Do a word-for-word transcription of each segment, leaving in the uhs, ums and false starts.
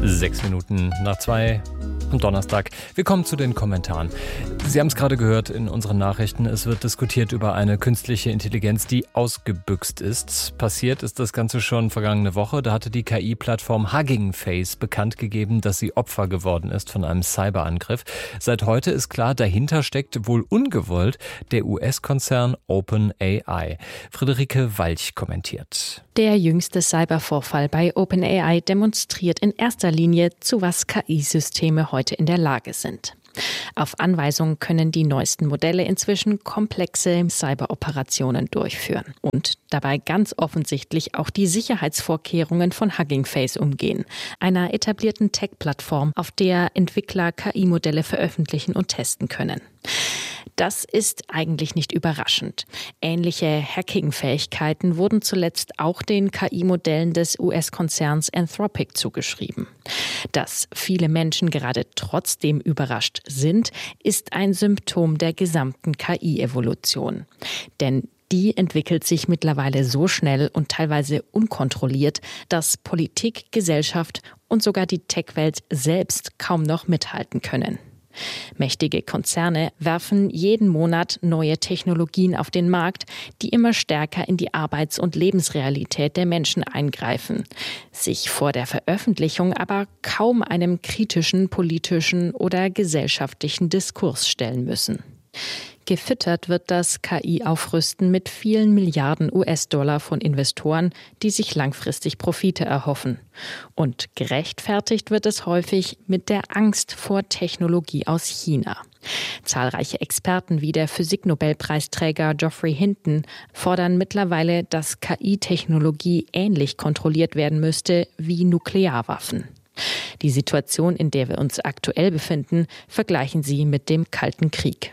Sechs Minuten nach zwei am Donnerstag. Wir kommen zu den Kommentaren. Sie haben es gerade gehört in unseren Nachrichten. Es wird diskutiert über eine künstliche Intelligenz, die ausgebüxt ist. Passiert ist das Ganze schon vergangene Woche. Da hatte die K I-Plattform Hugging Face bekannt gegeben, dass sie Opfer geworden ist von einem Cyberangriff. Seit heute ist klar, dahinter steckt wohl ungewollt der U S-Konzern OpenAI. Friederike Walch kommentiert. Der jüngste Cybervorfall bei OpenAI demonstriert in erster Linie, zu was K I-Systeme heute in der Lage sind. Auf Anweisung können die neuesten Modelle inzwischen komplexe Cyberoperationen durchführen und dabei ganz offensichtlich auch die Sicherheitsvorkehrungen von Hugging Face umgehen, einer etablierten Tech-Plattform, auf der Entwickler K I-Modelle veröffentlichen und testen können. Das ist eigentlich nicht überraschend. Ähnliche Hacking-Fähigkeiten wurden zuletzt auch den K I-Modellen des U S-Konzerns Anthropic zugeschrieben. Dass viele Menschen gerade trotzdem überrascht sind, ist ein Symptom der gesamten K I-Evolution. Denn die entwickelt sich mittlerweile so schnell und teilweise unkontrolliert, dass Politik, Gesellschaft und sogar die Tech-Welt selbst kaum noch mithalten können. Mächtige Konzerne werfen jeden Monat neue Technologien auf den Markt, die immer stärker in die Arbeits- und Lebensrealität der Menschen eingreifen, sich vor der Veröffentlichung aber kaum einem kritischen politischen oder gesellschaftlichen Diskurs stellen müssen. Gefüttert wird das K I-Aufrüsten mit vielen Milliarden U S-Dollar von Investoren, die sich langfristig Profite erhoffen. Und gerechtfertigt wird es häufig mit der Angst vor Technologie aus China. Zahlreiche Experten wie der Physiknobelpreisträger Geoffrey Hinton fordern mittlerweile, dass K I-Technologie ähnlich kontrolliert werden müsste wie Nuklearwaffen. Die Situation, in der wir uns aktuell befinden, vergleichen sie mit dem Kalten Krieg.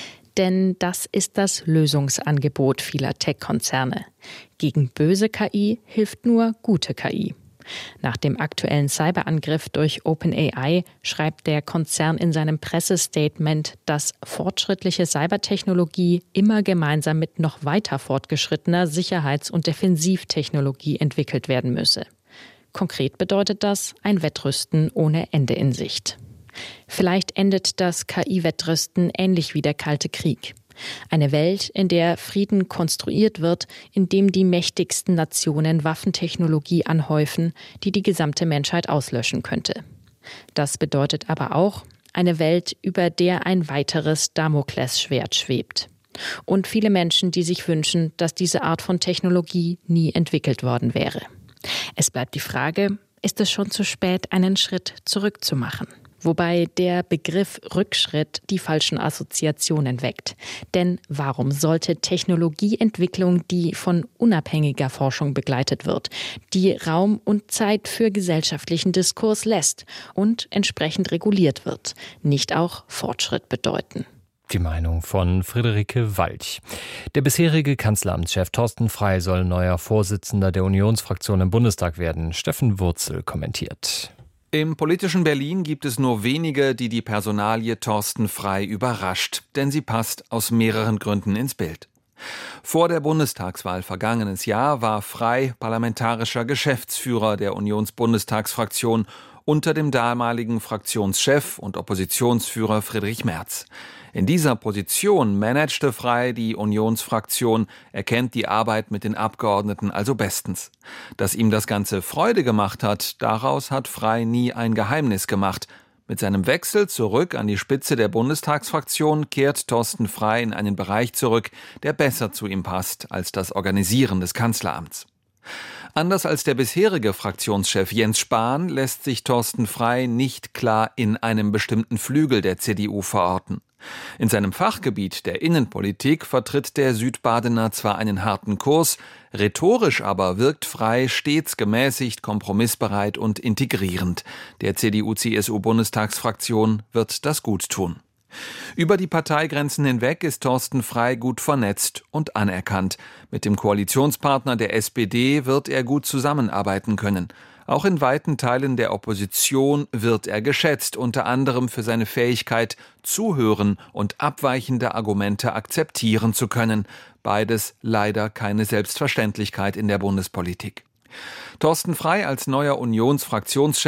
Denn das ist das Lösungsangebot vieler Tech-Konzerne. Gegen böse K I hilft nur gute K I. Nach dem aktuellen Cyberangriff durch OpenAI schreibt der Konzern in seinem Pressestatement, dass fortschrittliche Cybertechnologie immer gemeinsam mit noch weiter fortgeschrittener Sicherheits- und Defensivtechnologie entwickelt werden müsse. Konkret bedeutet das ein Wettrüsten ohne Ende in Sicht. Vielleicht endet das K I-Wettrüsten ähnlich wie der Kalte Krieg. Eine Welt, in der Frieden konstruiert wird, indem die mächtigsten Nationen Waffentechnologie anhäufen, die die gesamte Menschheit auslöschen könnte. Das bedeutet aber auch eine Welt, über der ein weiteres Damoklesschwert schwebt. Und viele Menschen, die sich wünschen, dass diese Art von Technologie nie entwickelt worden wäre. Es bleibt die Frage, ist es schon zu spät, einen Schritt zurück zu machen? Wobei der Begriff Rückschritt die falschen Assoziationen weckt. Denn warum sollte Technologieentwicklung, die von unabhängiger Forschung begleitet wird, die Raum und Zeit für gesellschaftlichen Diskurs lässt und entsprechend reguliert wird, nicht auch Fortschritt bedeuten? Die Meinung von Friederike Walch. Der bisherige Kanzleramtschef Thorsten Frey soll neuer Vorsitzender der Unionsfraktion im Bundestag werden. Steffen Wurzel kommentiert. Im politischen Berlin gibt es nur wenige, die die Personalie Thorsten Frey überrascht, denn sie passt aus mehreren Gründen ins Bild. Vor der Bundestagswahl vergangenes Jahr war Frey parlamentarischer Geschäftsführer der Unionsbundestagsfraktion unter dem damaligen Fraktionschef und Oppositionsführer Friedrich Merz. In dieser Position managte Frey die Unionsfraktion, er kennt die Arbeit mit den Abgeordneten also bestens. Dass ihm das Ganze Freude gemacht hat, daraus hat Frey nie ein Geheimnis gemacht. Mit seinem Wechsel zurück an die Spitze der Bundestagsfraktion kehrt Thorsten Frey in einen Bereich zurück, der besser zu ihm passt als das Organisieren des Kanzleramts. Anders als der bisherige Fraktionschef Jens Spahn lässt sich Thorsten Frey nicht klar in einem bestimmten Flügel der C D U verorten. In seinem Fachgebiet der Innenpolitik vertritt der Südbadener zwar einen harten Kurs, rhetorisch aber wirkt Frey stets gemäßigt, kompromissbereit und integrierend. Der C D U-C S U-Bundestagsfraktion wird das gut tun. Über die Parteigrenzen hinweg ist Thorsten Frey gut vernetzt und anerkannt. Mit dem Koalitionspartner der S P D wird er gut zusammenarbeiten können. Auch in weiten Teilen der Opposition wird er geschätzt, unter anderem für seine Fähigkeit, zuhören und abweichende Argumente akzeptieren zu können. Beides leider keine Selbstverständlichkeit in der Bundespolitik. Thorsten Frey als neuer Unionsfraktionschef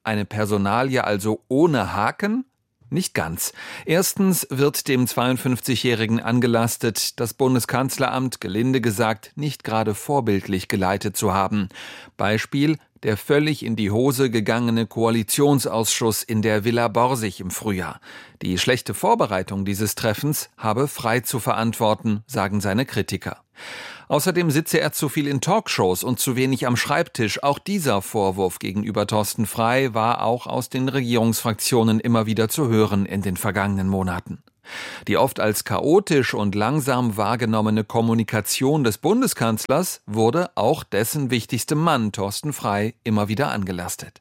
Eine Personalie also ohne Haken? Nicht ganz. Erstens wird dem zweiundfünfzigjährigen angelastet, das Bundeskanzleramt, gelinde gesagt, nicht gerade vorbildlich geleitet zu haben. Beispiel: der völlig in die Hose gegangene Koalitionsausschuss in der Villa Borsig im Frühjahr. Die schlechte Vorbereitung dieses Treffens habe Frey zu verantworten, sagen seine Kritiker. Außerdem sitze er zu viel in Talkshows und zu wenig am Schreibtisch. Auch dieser Vorwurf gegenüber Thorsten Frey war auch aus den Regierungsfraktionen immer wieder zu hören in den vergangenen Monaten. Die oft als chaotisch und langsam wahrgenommene Kommunikation des Bundeskanzlers wurde auch dessen wichtigstem Mann, Thorsten Frey, immer wieder angelastet.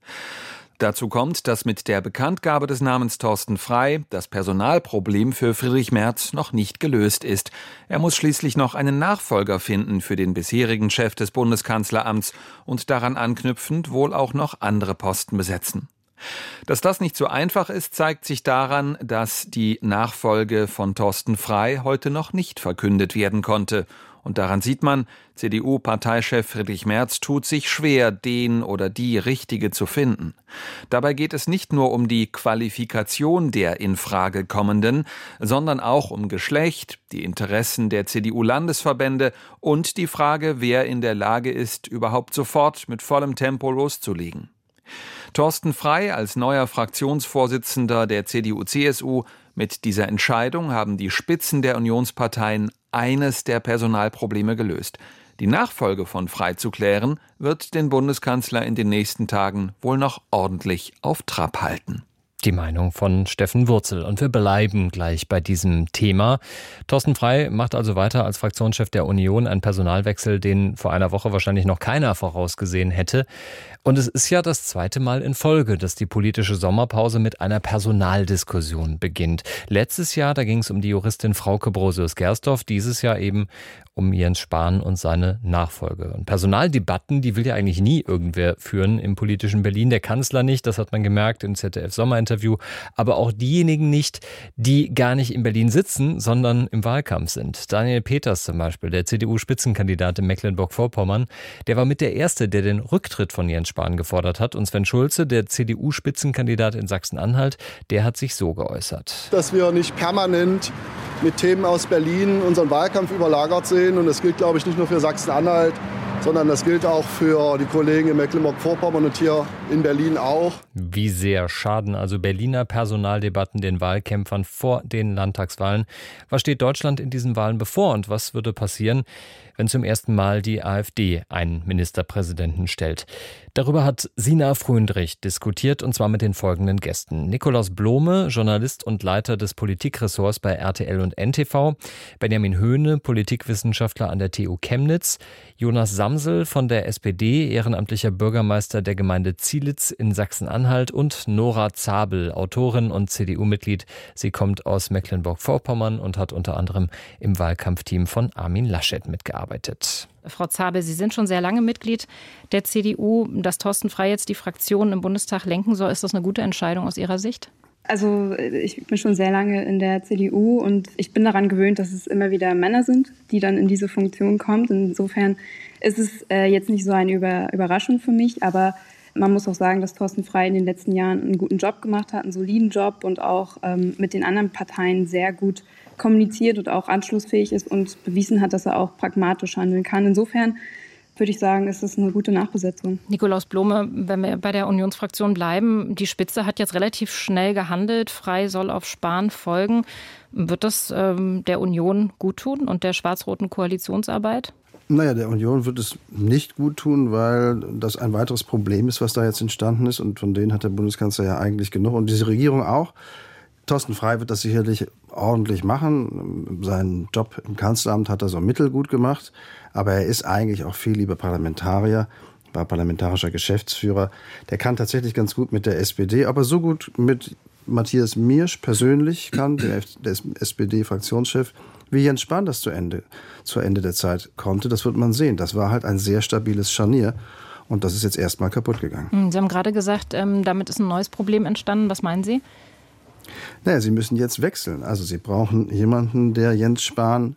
Dazu kommt, dass mit der Bekanntgabe des Namens Thorsten Frey das Personalproblem für Friedrich Merz noch nicht gelöst ist. Er muss schließlich noch einen Nachfolger finden für den bisherigen Chef des Bundeskanzleramts und daran anknüpfend wohl auch noch andere Posten besetzen. Dass das nicht so einfach ist, zeigt sich daran, dass die Nachfolge von Thorsten Frey heute noch nicht verkündet werden konnte. Und daran sieht man, C D U-Parteichef Friedrich Merz tut sich schwer, den oder die Richtige zu finden. Dabei geht es nicht nur um die Qualifikation der in Frage kommenden, sondern auch um Geschlecht, die Interessen der C D U-Landesverbände und die Frage, wer in der Lage ist, überhaupt sofort mit vollem Tempo loszulegen. Thorsten Frey als neuer Fraktionsvorsitzender der C D U C S U. Mit dieser Entscheidung haben die Spitzen der Unionsparteien eines der Personalprobleme gelöst. Die Nachfolge von Frey zu klären, wird den Bundeskanzler in den nächsten Tagen wohl noch ordentlich auf Trab halten. Die Meinung von Steffen Wurzel. Und wir bleiben gleich bei diesem Thema. Thorsten Frey macht also weiter als Fraktionschef der Union, einen Personalwechsel, den vor einer Woche wahrscheinlich noch keiner vorausgesehen hätte. Und es ist ja das zweite Mal in Folge, dass die politische Sommerpause mit einer Personaldiskussion beginnt. Letztes Jahr, da ging es um die Juristin Frauke Brosius-Gersdorf, dieses Jahr eben um Jens Spahn und seine Nachfolge. Und Personaldebatten, die will ja eigentlich nie irgendwer führen im politischen Berlin. Der Kanzler nicht, das hat man gemerkt im Z D F-Sommerinterview. Aber auch diejenigen nicht, die gar nicht in Berlin sitzen, sondern im Wahlkampf sind. Daniel Peters zum Beispiel, der C D U-Spitzenkandidat in Mecklenburg-Vorpommern, der war mit der Erste, der den Rücktritt von Jens Spahn gefordert hat. Und Sven Schulze, der C D U-Spitzenkandidat in Sachsen-Anhalt, der hat sich so geäußert. Dass wir nicht permanent mit Themen aus Berlin unseren Wahlkampf überlagert sehen. Und das gilt, glaube ich, nicht nur für Sachsen-Anhalt, sondern das gilt auch für die Kollegen in Mecklenburg-Vorpommern und hier in Berlin auch. Wie sehr schaden also Berliner Personaldebatten den Wahlkämpfern vor den Landtagswahlen? Was steht Deutschland in diesen Wahlen bevor und was würde passieren, wenn zum ersten Mal die AfD einen Ministerpräsidenten stellt? Darüber hat Sina Fröndrich diskutiert, und zwar mit den folgenden Gästen. Nikolaus Blome, Journalist und Leiter des Politikressorts bei R T L und N T V. Benjamin Höhne, Politikwissenschaftler an der T U Chemnitz. Jonas Samsel von der S P D, ehrenamtlicher Bürgermeister der Gemeinde Zielitz in Sachsen-Anhalt. Und Nora Zabel, Autorin und C D U-Mitglied. Sie kommt aus Mecklenburg-Vorpommern und hat unter anderem im Wahlkampfteam von Armin Laschet mitgearbeitet. Frau Zabel, Sie sind schon sehr lange Mitglied der C D U. Dass Thorsten Frey jetzt die Fraktion im Bundestag lenken soll, ist das eine gute Entscheidung aus Ihrer Sicht? Also ich bin schon sehr lange in der C D U und ich bin daran gewöhnt, dass es immer wieder Männer sind, die dann in diese Funktion kommen. Insofern ist es äh, jetzt nicht so eine Über- Überraschung für mich, aber man muss auch sagen, dass Thorsten Frey in den letzten Jahren einen guten Job gemacht hat, einen soliden Job und auch ähm, mit den anderen Parteien sehr gut kommuniziert und auch anschlussfähig ist und bewiesen hat, dass er auch pragmatisch handeln kann. Insofern würde ich sagen, ist es eine gute Nachbesetzung. Nikolaus Blome, wenn wir bei der Unionsfraktion bleiben, die Spitze hat jetzt relativ schnell gehandelt. Frey soll auf Spahn folgen. Wird das ähm, der Union gut tun und der schwarz-roten Koalitionsarbeit? Naja, der Union wird es nicht gut tun, weil das ein weiteres Problem ist, was da jetzt entstanden ist. Und von denen hat der Bundeskanzler ja eigentlich genug. Und diese Regierung auch. Thorsten Frey wird das sicherlich ordentlich machen. Seinen Job im Kanzleramt hat er so mittelgut gemacht. Aber er ist eigentlich auch viel lieber Parlamentarier, war parlamentarischer Geschäftsführer. Der kann tatsächlich ganz gut mit der S P D, aber so gut mit Matthias Miersch persönlich kann, der S P D-Fraktionschef, wie Jens Spahn das zu Ende, zu Ende der Zeit konnte. Das wird man sehen. Das war halt ein sehr stabiles Scharnier. Und das ist jetzt erstmal kaputt gegangen. Sie haben gerade gesagt, damit ist ein neues Problem entstanden. Was meinen Sie? Naja, sie müssen jetzt wechseln. Also sie brauchen jemanden, der Jens Spahn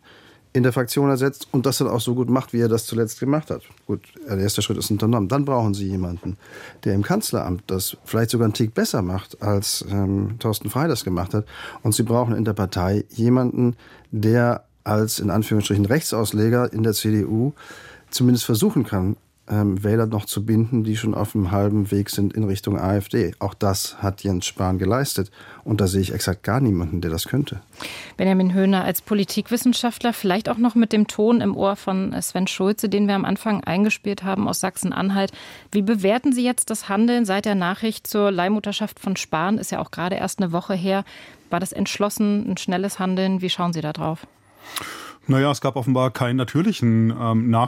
in der Fraktion ersetzt und das dann auch so gut macht, wie er das zuletzt gemacht hat. Gut, der erste Schritt ist unternommen. Dann brauchen Sie jemanden, der im Kanzleramt das vielleicht sogar einen Tick besser macht, als ähm, Thorsten Frey das gemacht hat. Und Sie brauchen in der Partei jemanden, der als in Anführungsstrichen Rechtsausleger in der C D U zumindest versuchen kann, ähm, Wähler noch zu binden, die schon auf dem halben Weg sind in Richtung AfD. Auch das hat Jens Spahn geleistet. Und da sehe ich exakt gar niemanden, der das könnte. Benjamin Höhner als Politikwissenschaftler, vielleicht auch noch mit dem Ton im Ohr von Sven Schulze, den wir am Anfang eingespielt haben aus Sachsen-Anhalt. Wie bewerten Sie jetzt das Handeln seit der Nachricht zur Leihmutterschaft von Spahn? Ist ja auch gerade erst eine Woche her. War das entschlossen, ein schnelles Handeln? Wie schauen Sie da drauf? Naja, es gab offenbar keinen natürlichen ähm, Nach